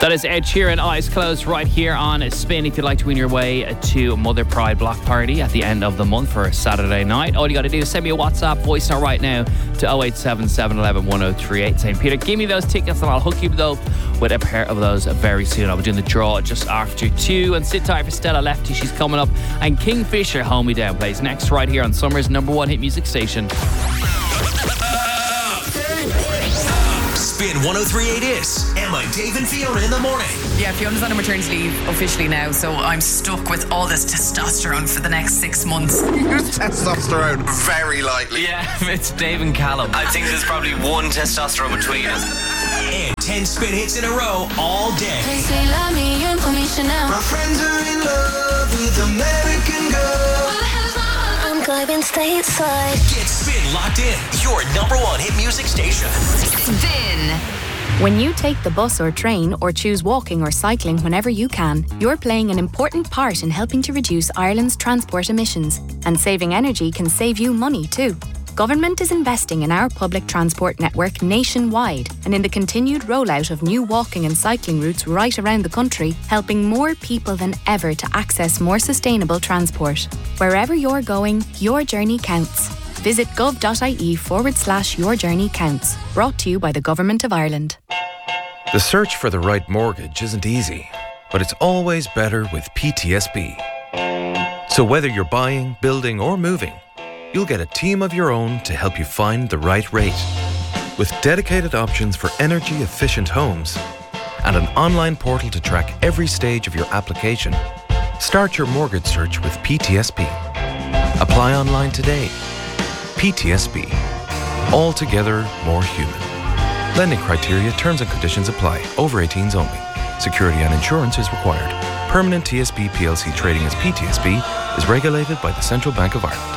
That is Ed Sheeran, Eyes Closed, right here on Spin. If you'd like to win your way to Mother Pride Block Party at the end of the month for a Saturday night, all you got to do is send me a WhatsApp voice note right now to 087 711 1038 saying, Peter, give me those tickets and I'll hook you up with a pair of those very soon. I'll be doing the draw just after 2. And sit tight for Stella Lefty, she's coming up. And Kingfisher, Hold Me Down, plays next right here on Summer's #1 hit music station. Spin 103.8 is Emma, Dave and Fiona in the morning. Yeah, Fiona's on a maternity leave officially now, so I'm stuck with all this testosterone for the next 6 months. Use testosterone very lightly. Yeah, it's Dave and Callum. I think there's probably one testosterone between us. And 10 spin hits in a row all day. They say love me and call me Chanel. My friends are in love with American Girl. What the hell is wrong? I'm driving stateside. Get Spin locked in, your #1 hit music station. Spin. When you take the bus or train or choose walking or cycling whenever you can, you're playing an important part in helping to reduce Ireland's transport emissions. And saving energy can save you money too. Government is investing in our public transport network nationwide and in the continued rollout of new walking and cycling routes right around the country, helping more people than ever to access more sustainable transport. Wherever you're going, your journey counts. Visit gov.ie/your journey counts. Brought to you by the Government of Ireland. The search for the right mortgage isn't easy, but it's always better with PTSB. So whether you're buying, building or moving, you'll get a team of your own to help you find the right rate. With dedicated options for energy-efficient homes and an online portal to track every stage of your application, start your mortgage search with PTSB. Apply online today. PTSB. Altogether more human. Lending criteria, terms and conditions apply. Over 18s only. Security and insurance is required. Permanent TSB PLC trading as PTSB is regulated by the Central Bank of Ireland.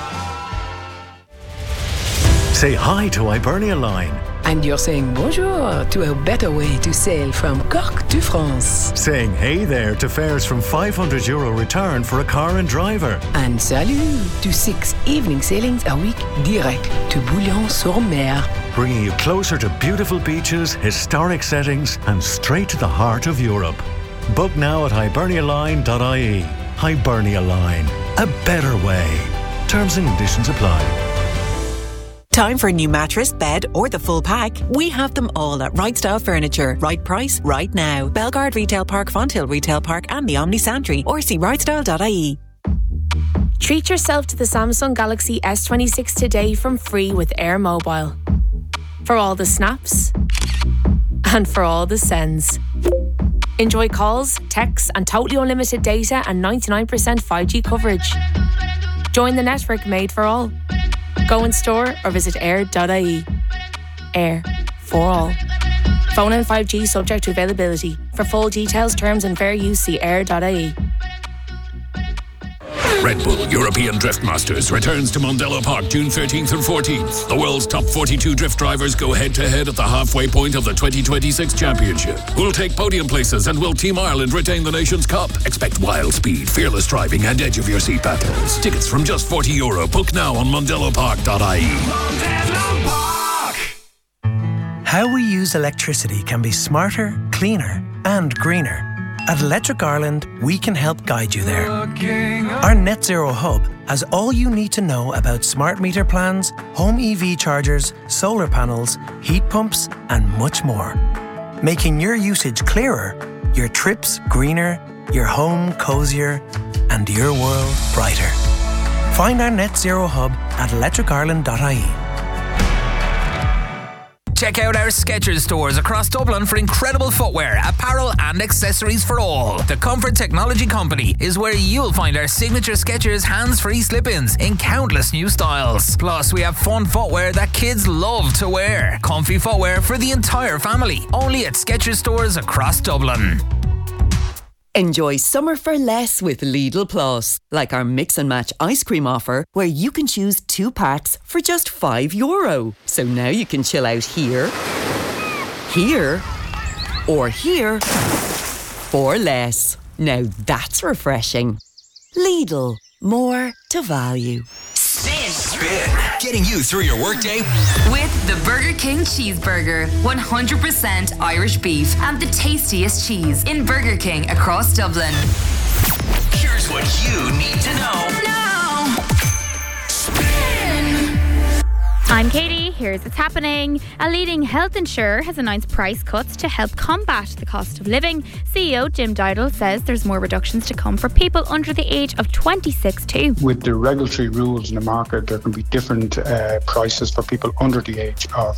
Say hi to Hibernia Line. And you're saying bonjour to a better way to sail from Cork to France. Saying hey there to fares from €500 return for a car and driver. And salut to 6 evening sailings a week direct to Bouillon-sur-Mer. Bringing you closer to beautiful beaches, historic settings and straight to the heart of Europe. Book now at hibernialine.ie. Hibernia Line. A better way. Terms and conditions apply. Time for a new mattress, bed or the full pack? We have them all at Right Style Furniture. Right price, right now. Belgard Retail Park, Fonthill Retail Park and the Omni Santry or see rightstyle.ie. Treat yourself to the Samsung Galaxy S26 today from free with Air Mobile. For all the snaps and for all the sends. Enjoy calls, texts and totally unlimited data and 99% 5G coverage. Join the network made for all. Go in store or visit air.ie. Air for all. Phone and 5G subject to availability. For full details, terms and fair use, see air.ie. Red Bull European Drift Masters returns to Mondello Park June 13th and 14th. The world's top 42 drift drivers go head-to-head at the halfway point of the 2026 Championship. Who'll take podium places and will Team Ireland retain the Nations Cup? Expect wild speed, fearless driving and edge of your seat battles. Tickets from just €40. Book now on mondellopark.ie. Mondello Park! How we use electricity can be smarter, cleaner and greener. At Electric Ireland, we can help guide you there. Our Net Zero Hub has all you need to know about smart meter plans, home EV chargers, solar panels, heat pumps, and much more. Making your usage clearer, your trips greener, your home cozier, and your world brighter. Find our Net Zero Hub at electricireland.ie. Check out our Skechers stores across Dublin for incredible footwear, apparel and accessories for all. The Comfort Technology Company is where you'll find our signature Skechers hands-free slip-ins in countless new styles. Plus, we have fun footwear that kids love to wear. Comfy footwear for the entire family. Only at Skechers stores across Dublin. Enjoy summer for less with Lidl Plus, like our mix and match ice cream offer where you can choose 2 packs for just €5. So now you can chill out here, here, or here for less. Now that's refreshing. Lidl, more to value. Spin. getting you through your workday. With the Burger King Cheeseburger, 100% Irish beef and the tastiest cheese in Burger King across Dublin. Here's what you need to know. I'm Katie. Here's what's happening. A leading health insurer has announced price cuts to help combat the cost of living. CEO Jim Dowdall says there's more reductions to come for people under the age of 26 too. With the regulatory rules in the market, there can be different prices for people under the age of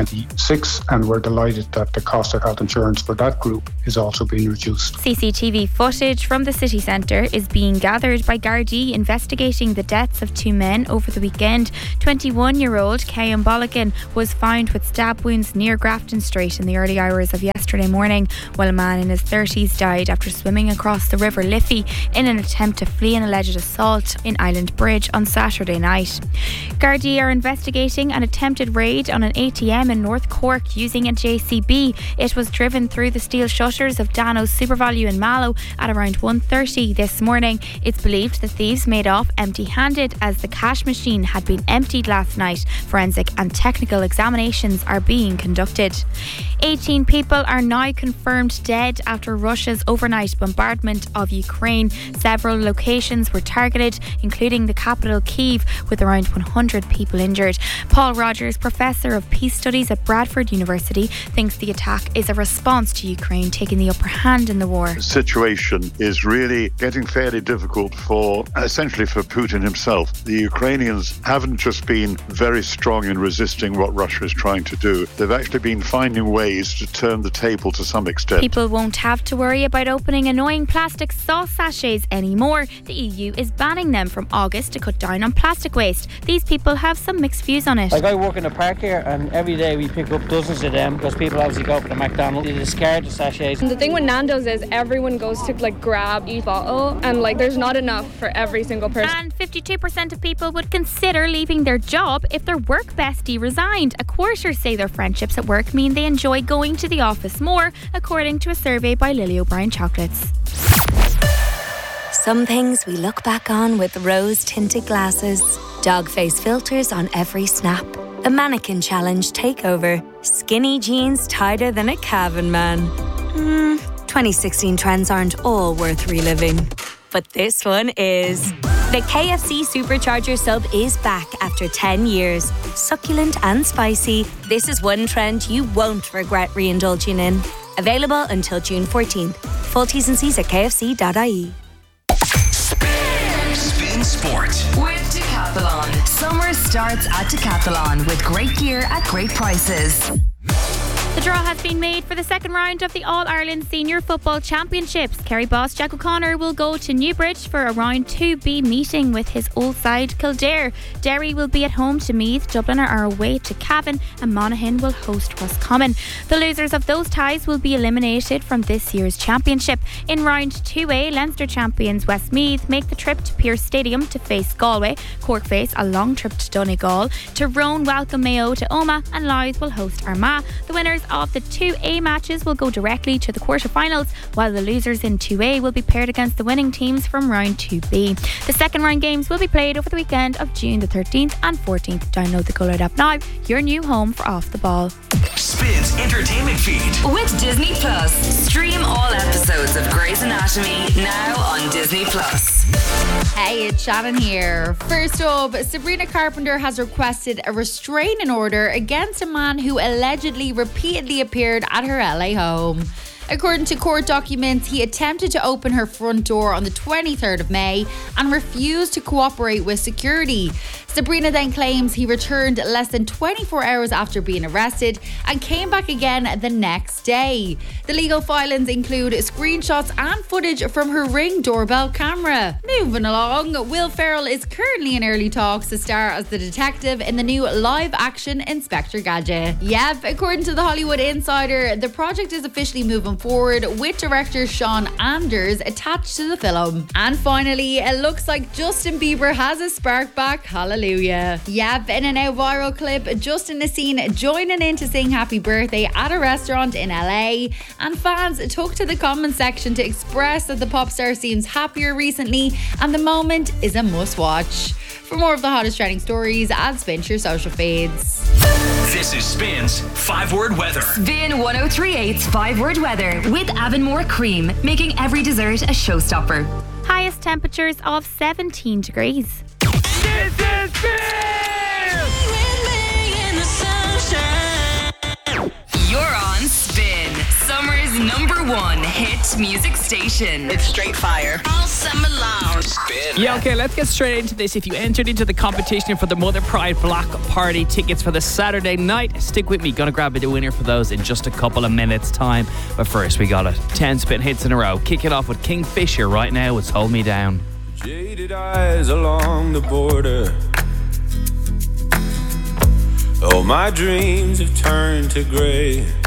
26, and we're delighted that the cost of health insurance for that group is also being reduced. CCTV footage from the city centre is being gathered by Gardaí investigating the deaths of two men over the weekend. 21-year-old Cian Bolligan was found with stab wounds near Grafton Street in the early hours of yesterday morning, while a man in his 30s died after swimming across the River Liffey in an attempt to flee an alleged assault in Island Bridge on Saturday night. Gardaí are investigating an attempted raid on an ATM in North Cork using a JCB. It was driven through the steel shutters of Dano's SuperValue in Mallow at around 1:30 this morning. It's believed the thieves made off empty-handed as the cash machine had been emptied last night. Forensic and technical examinations are being conducted. 18 people are now confirmed dead after Russia's overnight bombardment of Ukraine. Several locations were targeted, including the capital Kyiv, with around 100 people injured. Paul Rogers, Professor of Peace Studies at Bradford University, thinks the attack is a response to Ukraine taking the upper hand in the war. The situation is really getting fairly difficult essentially for Putin himself. The Ukrainians haven't just been very strong in resisting what Russia is trying to do. They've actually been finding ways to turn the table to some extent. People won't have to worry about opening annoying plastic sauce sachets anymore. The EU is banning them from August to cut down on plastic waste. These people have some mixed views on it. Like, I work in a park here, and every day we pick up dozens of them because people obviously go for the McDonald's, they discard the sachets. And the thing with Nando's is everyone goes to grab each bottle, and there's not enough for every single person. And 52% of people would consider leaving their job if their work bestie resigned. A quarter say their friendships at work mean they enjoy going to the office more, according to a survey by Lily O'Brien Chocolates. Some things we look back on with rose-tinted glasses, dog face filters on every snap, the mannequin challenge takeover, skinny jeans tighter than a Cavan man. 2016 trends aren't all worth reliving, but this one is. The KFC Supercharger sub is back after 10 years. Succulent and spicy, this is one trend you won't regret re-indulging in. Available until June 14th. Full T's and C's at kfc.ie. Spin Sport with Decathlon. Summer starts at Decathlon with great gear at great prices. The draw has been made for the second round of the All-Ireland Senior Football Championships. Kerry boss Jack O'Connor will go to Newbridge for a round 2B meeting with his old side Kildare. Derry will be at home to Meath, Dublin are away to Cavan, and Monaghan will host Roscommon. The losers of those ties will be eliminated from this year's championship. In round 2A, Leinster champions Westmeath make the trip to Pearse Stadium to face Galway. Cork face a long trip to Donegal. Tyrone welcome Mayo to Omagh, and Louth will host Armagh. The winners of the 2A matches will go directly to the quarterfinals, while the losers in 2A will be paired against the winning teams from round 2B. The second round games will be played over the weekend of June the 13th and 14th. Download the Go Loud app now, your new home for Off the Ball. Spins entertainment feed with Disney Plus. Stream all episodes of Grey's Anatomy now on Disney Plus. Hey, it's Shannon here. First up, Sabrina Carpenter has requested a restraining order against a man who allegedly repeatedly appeared at her LA home. According to court documents, he attempted to open her front door on the 23rd of May and refused to cooperate with security. Sabrina then claims he returned less than 24 hours after being arrested and came back again the next day. The legal filings include screenshots and footage from her Ring doorbell camera. Moving along, Will Ferrell is currently in early talks to star as the detective in the new live-action Inspector Gadget. Yep, according to the Hollywood Insider, the project is officially moving forward with director Sean Anders attached to the film. And finally, it looks like Justin Bieber has a spark back. Hallelujah. Hallelujah. Yep, in a now viral clip, Justin is seen joining in to sing happy birthday at a restaurant in LA, and fans took to the comment section to express that the pop star seems happier recently and the moment is a must watch. For more of the hottest trending stories, add Spin to your social feeds. This is Spin's 5-word weather. Spin 1038's 5-word weather with Avonmore Cream, making every dessert a showstopper. Highest temperatures of 17 degrees. This is You're on Spin, summer's #1 hit music station. It's straight fire. All summer long. Spin. Yeah, okay, let's get straight into this. If you entered into the competition for the Mother Pride Block Party tickets for the Saturday night, stick with me. Gonna grab the winner for those in just a couple of minutes' time. But first, we got it. 10 Spin hits in a row. Kick it off with Kingfisher right now. It's Hold Me Down. Jaded eyes along the border. All my dreams have turned to grey.